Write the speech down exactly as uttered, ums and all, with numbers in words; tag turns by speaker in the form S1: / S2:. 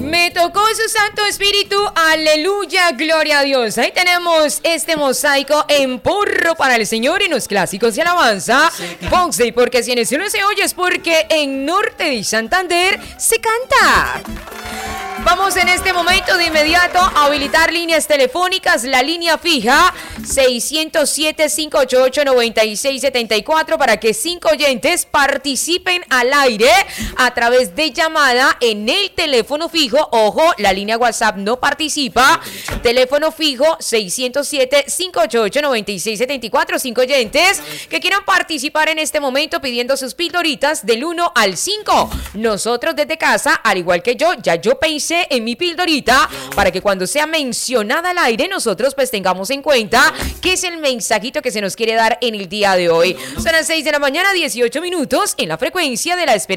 S1: Me tocó su Santo Espíritu, aleluya, gloria a Dios. Ahí tenemos este mosaico en porro para el Señor en los clásicos de alabanza. Ponce, porque si en el cielo se oye es porque en norte de Santander se canta. Vamos en este momento de inmediato a habilitar líneas telefónicas, la línea fija seiscientos siete, cinco ocho ocho, nueve seis siete cuatro para que cinco oyentes participen al aire a través de llamada en el teléfono fijo. Ojo, la línea WhatsApp no participa. Teléfono fijo seiscientos siete, cinco ocho ocho, nueve seis siete cuatro. Cinco oyentes que quieran participar en este momento pidiendo sus pildoritas del uno al cinco. Nosotros desde casa, al igual que yo, ya yo pensé en mi pildorita para que cuando sea mencionada al aire nosotros pues tengamos en cuenta qué es el mensajito que se nos quiere dar en el día de hoy. Son las seis de la mañana, dieciocho minutos en la frecuencia de la esperanza.